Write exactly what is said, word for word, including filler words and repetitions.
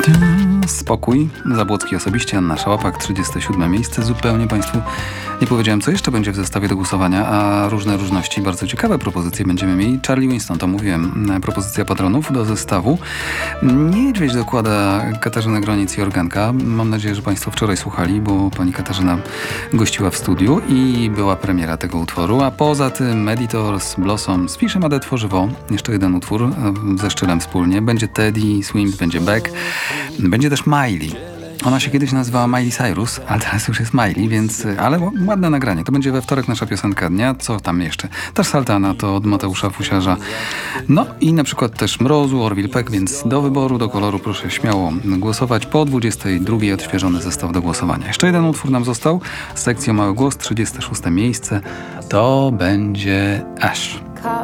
Spokój, Zabłocki osobiście, Anna Szałapak, trzydzieste siódme miejsce. Zupełnie Państwu nie powiedziałem, co jeszcze będzie w zestawie do głosowania, a różne różności, bardzo ciekawe propozycje będziemy mieli. Charlie Winston, to mówiłem, propozycja patronów do zestawu. Niedźwiedź dokłada Katarzyna Groniec i organka. Mam nadzieję, że Państwo wczoraj słuchali, bo pani Katarzyna gościła w studiu i była premiera tego utworu. A poza tym Editors, Blossom, Spisze Made Tworzywo, jeszcze jeden utwór ze Szczylem wspólnie. Będzie Teddy Swims, będzie Beck, będzie też Miley. Ona się kiedyś nazywała Miley Cyrus, ale teraz już jest Miley, więc... Ale ładne nagranie. To będzie we wtorek nasza piosenka dnia. Co tam jeszcze? Też Saltana, to od Mateusza Fusiarza. No i na przykład też Mrozu, Orville Peck, więc do wyboru, do koloru proszę śmiało głosować. Po dwudziestej drugiej odświeżony zestaw do głosowania. Jeszcze jeden utwór nam został z sekcją Mały Głos, trzydzieste szóste miejsce. To będzie Ash.